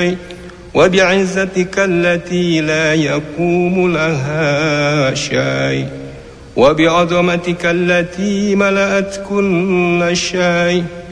شيء وبعزتك التي لا يقوم لها شيء وبعظمتك التي ملأت كل شيء